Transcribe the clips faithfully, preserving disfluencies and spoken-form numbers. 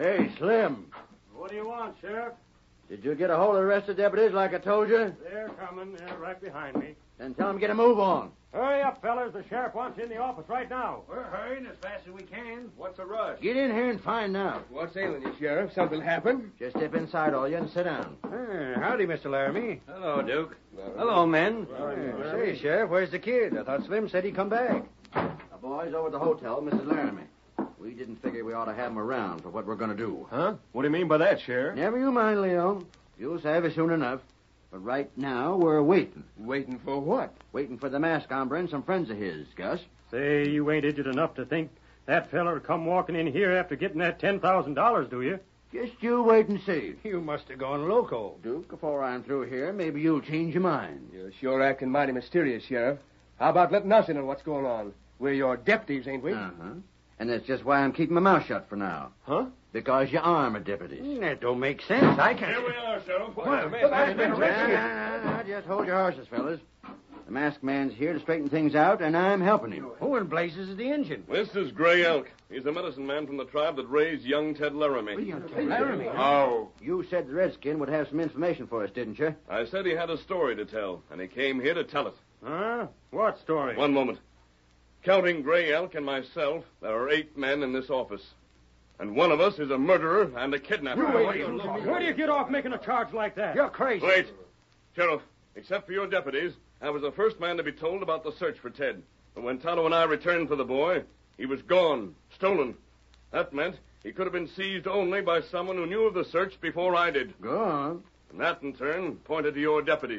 Hey, Slim. What do you want, Sheriff? Did you get a hold of the rest of the deputies like I told you? They're coming. They're right behind me. Then tell them to get a move on. Hurry up, fellas. The sheriff wants you in the office right now. We're hurrying as fast as we can. What's the rush? Get in here and find out. What's ailing you, Sheriff? Something happened? Just step inside, all you, and sit down. Hey, howdy, Mister Laramie. Hello, Duke. Hello, men. Hey, say, Sheriff, where's the kid? I thought Slim said he'd come back. The boy's over at the hotel, Missus Laramie. We didn't figure we ought to have him around for what we're going to do. Huh? What do you mean by that, Sheriff? Never you mind, Leo. You'll have it soon enough. But right now, we're waiting. Waiting for what? Waiting for the masked hombre and some friends of his, Gus. Say, you ain't idiot enough to think that feller would come walking in here after getting that ten thousand dollars, do you? Just you wait and see. You must have gone loco. Duke, before I'm through here, maybe you'll change your mind. You're sure acting mighty mysterious, Sheriff. How about letting us in on what's going on? We're your deputies, ain't we? Uh-huh. And that's just why I'm keeping my mouth shut for now. Huh? Because you are my deputies. That don't make sense. I can't... Here we are, Sheriff. What? Man, I've been Now, arrested. now, now, just hold your horses, fellas. The masked man's here to straighten things out, and I'm helping him. Who in blazes is the engine? This is Gray Elk. He's a medicine man from the tribe that raised young Ted Laramie. Laramie? How? You said the redskin would have some information for us, didn't you? I said he had a story to tell, and he came here to tell it. Huh? What story? One moment. Counting Gray Elk and myself, there are eight men in this office. And one of us is a murderer and a kidnapper. Where do you get off making a charge like that? You're crazy. Wait. Sheriff, except for your deputies, I was the first man to be told about the search for Ted. But when Tonto and I returned for the boy, he was gone, stolen. That meant he could have been seized only by someone who knew of the search before I did. Go on. And that, in turn, pointed to your deputies.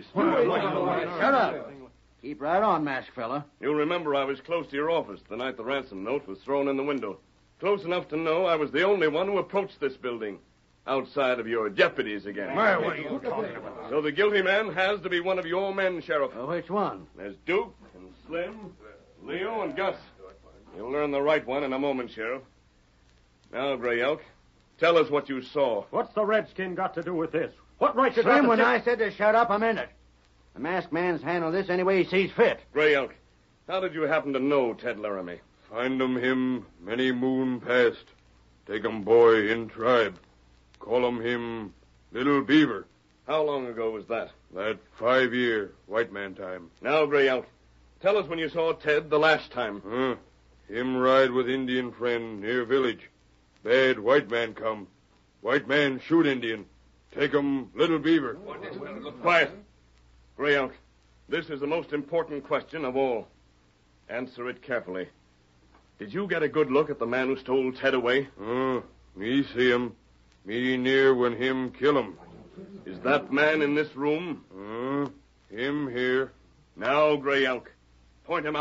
Shut up. Keep right on, masked fella. You'll remember I was close to your office the night the ransom note was thrown in the window. Close enough to know I was the only one who approached this building, outside of your deputies again. Well, what are you talking about? So the guilty man has to be one of your men, Sheriff. Oh, which one? There's Duke and Slim, Leo and Gus. You'll learn the right one in a moment, Sheriff. Now, Gray Elk, tell us what you saw. What's the redskin got to do with this? What right you got Slim, to when sit- I said to shut up, I meant it. The masked man's handle this any way he sees fit. Gray Elk, how did you happen to know Ted Laramie? Find 'em him many moon past. Take 'em boy in tribe. Call 'em him Little Beaver. How long ago was that? That five year white man time. Now, Gray Elk, tell us when you saw Ted the last time. Huh? Him ride with Indian friend near village. Bad white man come. White man shoot Indian. Take 'em Little Beaver. Quiet. Gray Elk, this is the most important question of all. Answer it carefully. Did you get a good look at the man who stole Ted away? Uh, me see him. Me near when him kill him. Is that man in this room? Uh, him here. Now, Gray Elk, point him out.